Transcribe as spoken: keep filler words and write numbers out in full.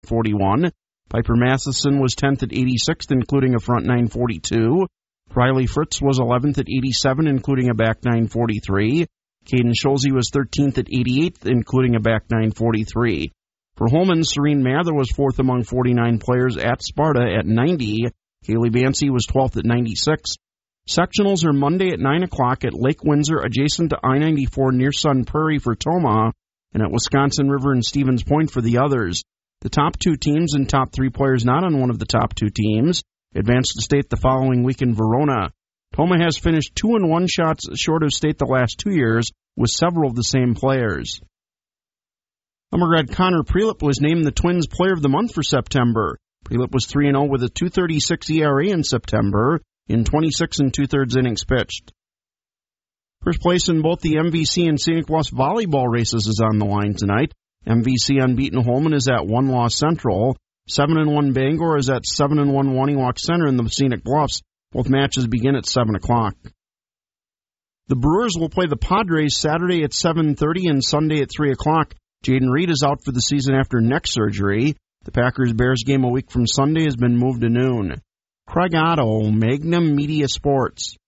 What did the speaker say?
forty-one. Piper Matheson was tenth at eighty-sixth, including a front nine forty-two. Riley Fritz was eleventh at eighty-seven, including a back nine forty-three. Caden Schulze was thirteenth at eighty-eighth, including a back nine forty-three. For Holman, Serene Mather was fourth among forty-nine players at Sparta at ninety. Kaylee Bancy was twelfth at ninety-six. Sectionals are Monday at nine o'clock at Lake Windsor, adjacent to I ninety-four near Sun Prairie for Toma, and at Wisconsin River and Stevens Point for the others. The top two teams and top three players not on one of the top two teams advanced to state the following week in Verona. Toma has finished two and one shots short of state the last two years with several of the same players. Umber Connor Prelip was named the Twins Player of the Month for September. Prelip was three and oh with a two thirty-six E R A in September in twenty-six and two-thirds innings pitched. First place in both the M V C and Scenic Bluffs volleyball races is on the line tonight. M V C unbeaten Holman is at one loss Central. seven and one Bangor is at seven and one Wannywalk Center in the Scenic Bluffs. Both matches begin at seven o'clock. The Brewers will play the Padres Saturday at seven thirty and Sunday at three o'clock. Jaden Reed is out for the season after neck surgery. The Packers-Bears game a week from Sunday has been moved to noon. Craig Otto, Magnum Media Sports.